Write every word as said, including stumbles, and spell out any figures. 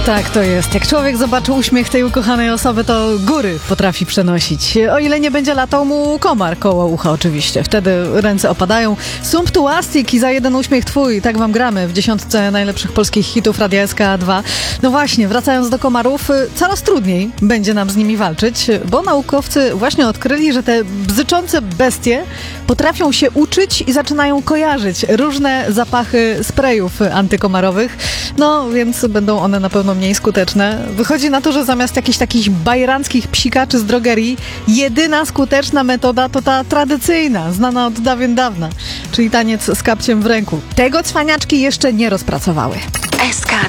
Tak to jest. Jak człowiek zobaczy uśmiech tej ukochanej osoby, to góry potrafi przenosić. O ile nie będzie latał mu komar koło ucha oczywiście. Wtedy ręce opadają. Sumptuastic i za jeden uśmiech twój. Tak wam gramy w dziesiątce najlepszych polskich hitów Radia S K dwa. No właśnie, wracając do komarów, coraz trudniej będzie nam z nimi walczyć, bo naukowcy właśnie odkryli, że te bzyczące bestie potrafią się uczyć i zaczynają kojarzyć różne zapachy sprayów antykomarowych. No, więc będą one na pewno mniej skuteczne. Wychodzi na to, że zamiast jakichś takich bajranckich psikaczy z drogerii, jedyna skuteczna metoda to ta tradycyjna, znana od dawien dawna, czyli taniec z kapciem w ręku. Tego cwaniaczki jeszcze nie rozpracowały.